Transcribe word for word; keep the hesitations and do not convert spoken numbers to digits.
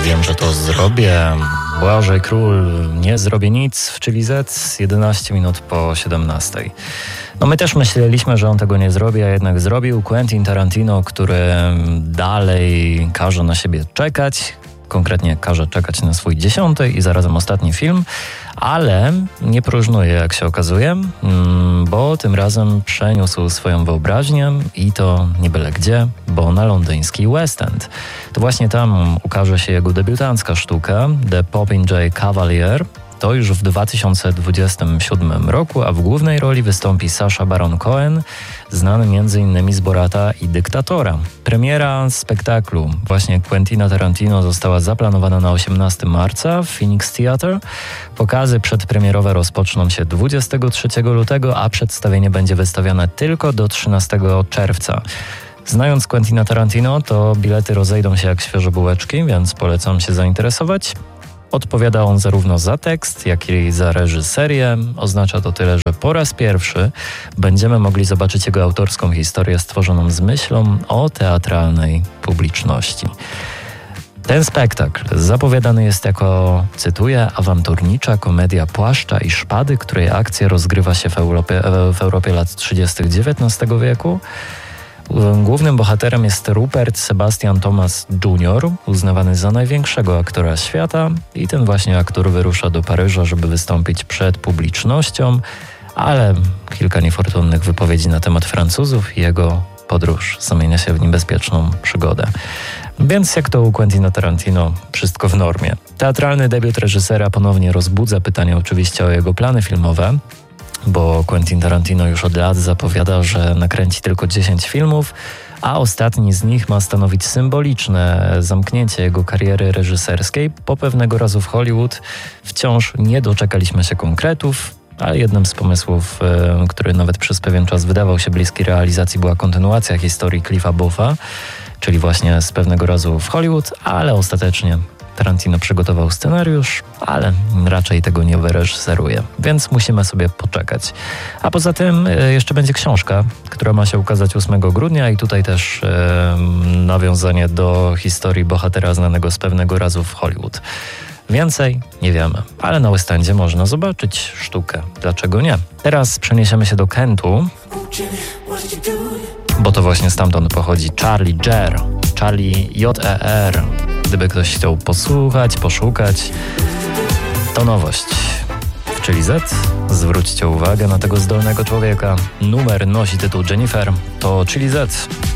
wiem, że to zrobię. Błażej Król, nie zrobię nic w Chili Z, jedenaście minut po siedemnastej. No my też myśleliśmy, że on tego nie zrobi, a jednak zrobił. Quentin Tarantino, który dalej każe na siebie czekać, konkretnie każe czekać na swój dziesiąty i zarazem ostatni film, ale nie próżnuje, jak się okazuje, bo tym razem przeniósł swoją wyobraźnię i to nie byle gdzie, bo na londyński West End. To właśnie tam ukaże się jego debiutancka sztuka The Popinjay Cavalier. To już w dwa tysiące dwudziestym siódmym roku, a w głównej roli wystąpi Sacha Baron Cohen, znany m.in. z Borata i Dyktatora. Premiera spektaklu właśnie Quentina Tarantino została zaplanowana na osiemnastego marca w Phoenix Theatre. Pokazy przedpremierowe rozpoczną się dwudziestego trzeciego lutego, a przedstawienie będzie wystawiane tylko do trzynastego czerwca. Znając Quentina Tarantino, to bilety rozejdą się jak świeże bułeczki, więc polecam się zainteresować. Odpowiada on zarówno za tekst, jak i za reżyserię. Oznacza to tyle, że po raz pierwszy będziemy mogli zobaczyć jego autorską historię stworzoną z myślą o teatralnej publiczności. Ten spektakl zapowiadany jest jako, cytuję, awanturnicza komedia płaszcza i szpady, której akcja rozgrywa się w Europie, w Europie lat trzydziestych dziewiętnastego wieku. Głównym bohaterem jest Rupert Sebastian Thomas junior, uznawany za największego aktora świata, i ten właśnie aktor wyrusza do Paryża, żeby wystąpić przed publicznością, ale kilka niefortunnych wypowiedzi na temat Francuzów i jego podróż zamienia się w niebezpieczną przygodę. Więc jak to u Quentina Tarantino, wszystko w normie. Teatralny debiut reżysera ponownie rozbudza pytanie oczywiście o jego plany filmowe, bo Quentin Tarantino już od lat zapowiada, że nakręci tylko dziesięć filmów, a ostatni z nich ma stanowić symboliczne zamknięcie jego kariery reżyserskiej. Po pewnego razu w Hollywood wciąż nie doczekaliśmy się konkretów, ale jednym z pomysłów, który nawet przez pewien czas wydawał się bliski realizacji, była kontynuacja historii Cliffa Booffa, czyli właśnie z pewnego razu w Hollywood, ale ostatecznie Tarantino przygotował scenariusz, ale raczej tego nie wyreżyseruje, więc musimy sobie poczekać. A poza tym jeszcze będzie książka, która ma się ukazać ósmego grudnia i tutaj też e, nawiązanie do historii bohatera znanego z pewnego razu w Hollywood. Więcej nie wiemy, ale na West Endzie można zobaczyć sztukę. Dlaczego nie? Teraz przeniesiemy się do Kentu, bo to właśnie stamtąd pochodzi Charlie Jer, Charlie J E R. Gdyby ktoś chciał posłuchać, poszukać, to nowość. W Chili Z zwróćcie uwagę na tego zdolnego człowieka. Numer nosi tytuł Jennifer, to Chili Z.